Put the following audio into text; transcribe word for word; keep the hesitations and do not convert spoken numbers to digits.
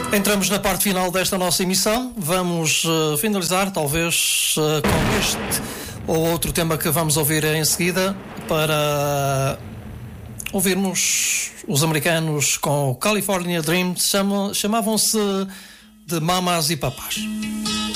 Entramos na parte final desta nossa emissão. Vamos uh, finalizar, talvez, uh, com este ou outro tema que vamos ouvir em seguida, para ouvirmos os americanos com o California Dream. Chamam, chamavam-se de Mamas e Papás.